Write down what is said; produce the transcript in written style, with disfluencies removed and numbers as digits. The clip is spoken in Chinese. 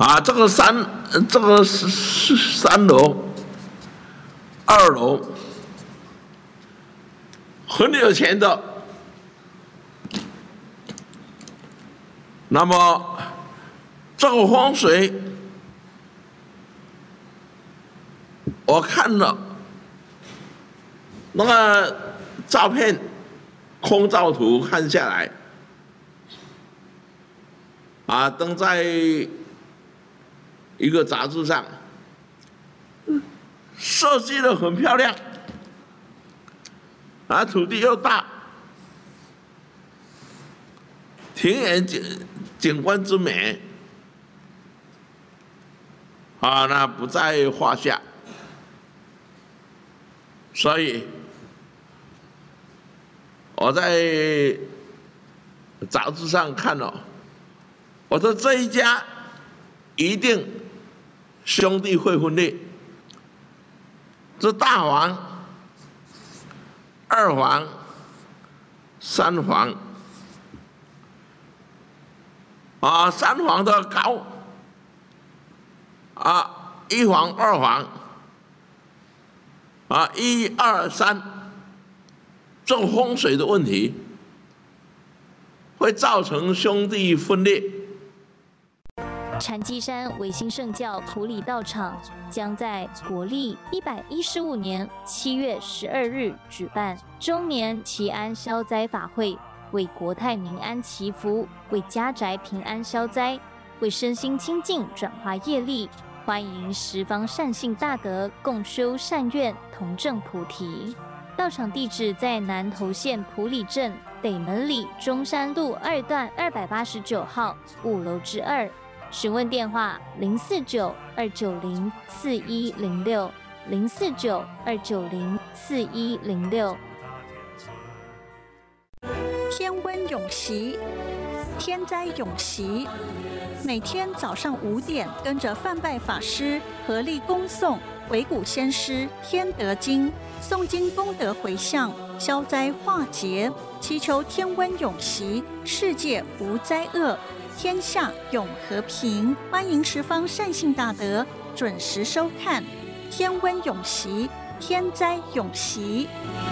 这个三楼、2楼很有钱的，那么这个风水，我看了那个照片、空照图看下来，登在一个杂志上，设计得很漂亮，土地又大，庭园景观之美，那不在话下。所以我在杂志上看了，我说这一家一定兄弟会分裂，这大房、2房、3房，3房的高，1房、2房，1、2、3，这个风水的问题会造成兄弟分裂。 禅机山维新圣教埔里道场将在国历115年7月12日举办周年祈安消灾法会，为国泰民安祈福，为家宅平安消灾，为身心清净转化业力。欢迎十方善信大德共修善愿，同证菩提。道场地址在南投县埔里镇北门里中山路2段289号5楼之2。询问电话049-290-4106 049-290-4106。 天温永息，天灾永息。每天早上5点，跟着范拜法师合力恭诵维古先师天德经，诵经功德回向，消灾化劫，祈求天温永息，世界无灾厄，天下永和平。欢迎十方善信大德准时收看天温永息，天灾永息。